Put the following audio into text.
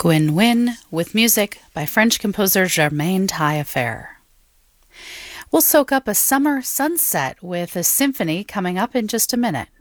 Gwyn Wynne with music by French composer Germaine Taillefer. We'll soak up a summer sunset with a symphony coming up in just a minute.